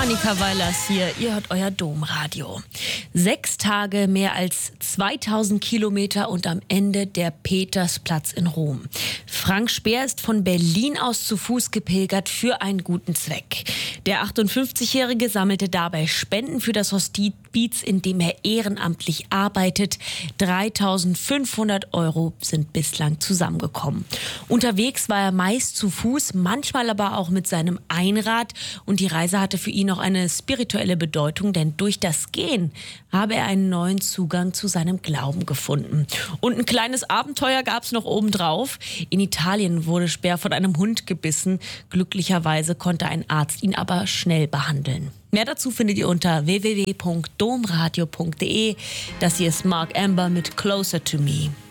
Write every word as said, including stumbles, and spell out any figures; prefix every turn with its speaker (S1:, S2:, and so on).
S1: Annika Weilers hier, ihr hört euer Domradio. Sechs Tage, mehr als zweitausend Kilometer und am Ende der Petersplatz in Rom. Frank Speer ist von Berlin aus zu Fuß gepilgert für einen guten Zweck. Der achtundfünfzigjährige sammelte dabei Spenden für das Hospiz, in dem er ehrenamtlich arbeitet. dreitausendfünfhundert Euro sind bislang zusammengekommen. Unterwegs war er meist zu Fuß, manchmal aber auch mit seinem Einrad. Und die Reise hatte für ihn auch eine spirituelle Bedeutung, denn durch das Gehen habe er einen neuen Zugang zu seinem Glauben gefunden. Und ein kleines Abenteuer gab es noch obendrauf. In Italien wurde Speer von einem Hund gebissen. Glücklicherweise konnte ein Arzt ihn aber schnell behandeln. Mehr dazu findet ihr unter w w w punkt domradio punkt de. Das hier ist Mark Amber mit Closer to Me.